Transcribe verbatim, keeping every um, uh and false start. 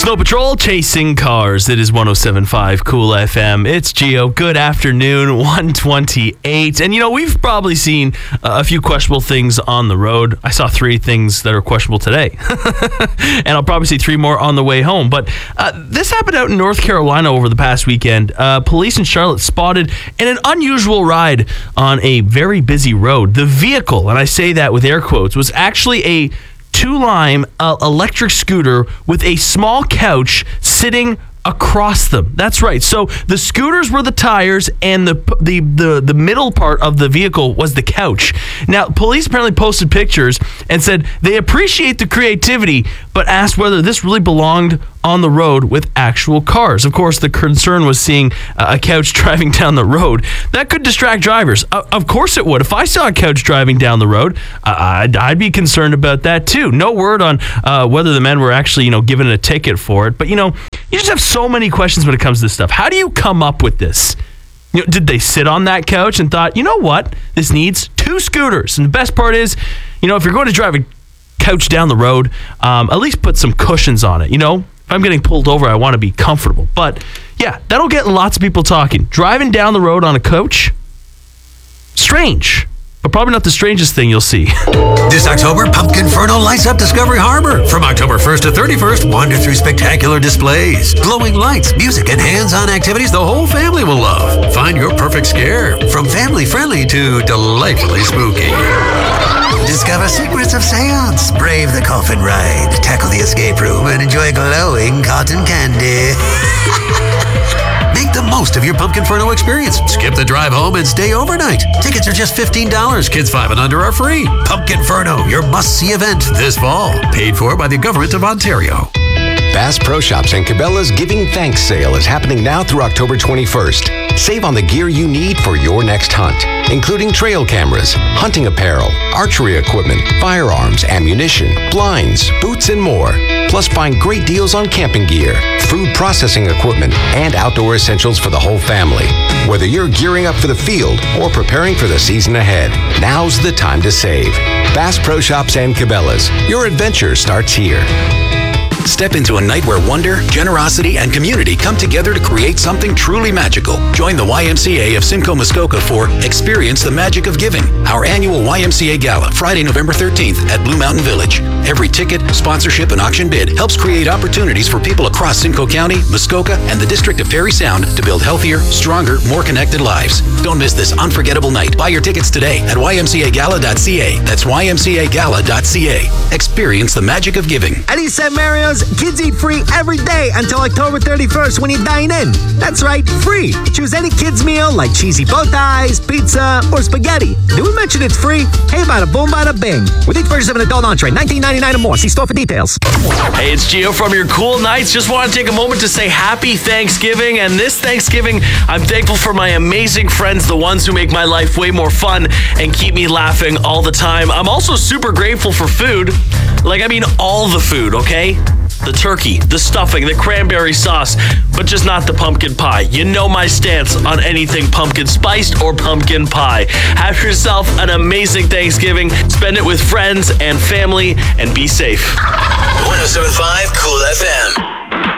Snow Patrol, chasing cars. It is one oh seven point five Cool F M. It's Gio. Good afternoon, one twenty-eight. And, you know, we've probably seen uh, a few questionable things on the road. I saw three things that are questionable today. And I'll probably see three more on the way home. But uh, this happened out in North Carolina over the past weekend. Uh, police in Charlotte spotted in an unusual ride on a very busy road. The vehicle, and I say that with air quotes, was actually a two-lime uh, electric scooter with a small couch sitting across them. That's right. So the scooters were the tires, and the the the the middle part of the vehicle was the couch. Now, police apparently posted pictures and said they appreciate the creativity, but asked whether this really belonged on the road with actual cars. Of course, the concern was seeing a couch driving down the road. That could distract drivers. Uh, of course it would. If I saw a couch driving down the road, uh, I'd, I'd be concerned about that too. No word on uh, whether the men were actually, you know, given a ticket for it. But, you know, you just have so many questions when it comes to this stuff. How do you come up with this? You know, did they sit on that couch and thought, you know what, this needs two scooters? And the best part is, you know, if you're going to drive a couch down the road, um, at least put some cushions on it, you know? If I'm getting pulled over, I want to be comfortable. But, yeah, that'll get lots of people talking. Driving down the road on a coach? Strange. But probably not the strangest thing you'll see. This October, Pumpkinferno lights up Discovery Harbor. From October first to thirty-first, wander through spectacular displays, glowing lights, music, and hands-on activities the whole family will love. Find your perfect scare, from family-friendly to delightfully spooky. Discover secrets of seance, brave the coffin ride, tackle the escape room, and enjoy glowing cotton candy. Make the most of your Pumpkinferno experience. Skip the drive home and stay overnight. Tickets are just fifteen dollars. Kids five and under are free. Pumpkinferno, your must-see event this fall. Paid for by the Government of Ontario. Bass Pro Shops and Cabela's Giving Thanks sale is happening now through October twenty-first. Save on the gear you need for your next hunt, including trail cameras, hunting apparel, archery equipment, firearms, ammunition, blinds, boots, and more. Plus, find great deals on camping gear, food processing equipment, and outdoor essentials for the whole family. Whether you're gearing up for the field or preparing for the season ahead, now's the time to save. Bass Pro Shops and Cabela's. Your adventure starts here. Step into a night where wonder, generosity, and community come together to create something truly magical. Join the Y M C A of Simcoe Muskoka for Experience the Magic of Giving, our annual Y M C A Gala, Friday, November thirteenth at Blue Mountain Village. Every ticket, sponsorship, and auction bid helps create opportunities for people across Simcoe County, Muskoka, and the District of Parry Sound to build healthier, stronger, more connected lives. Don't miss this unforgettable night. Buy your tickets today at y m c a gala dot c a. That's y m c a gala dot c a. Experience the magic of giving. At East Saint Mario's, kids eat free every day until October thirty-first when you dine in. That's right, free. Choose any kids meal like cheesy bow ties, pizza, or spaghetti. Did we mention it's free? Hey, bada boom, bada bing. With each purchase of an adult entree, nineteen ninety-nine or more. See store for details. Hey, it's Gio from your Cool Nights. Just want to take a moment to say happy Thanksgiving. And this Thanksgiving, I'm thankful for my amazing friends, the ones who make my life way more fun and keep me laughing all the time. I'm also super grateful for food. Like, I mean, all the food, okay? The turkey, the stuffing, the cranberry sauce, but just not the pumpkin pie. You know my stance on anything pumpkin spiced or pumpkin pie. Have yourself an amazing Thanksgiving. Spend it with friends and family, and be safe. one oh seven point five Cool F M.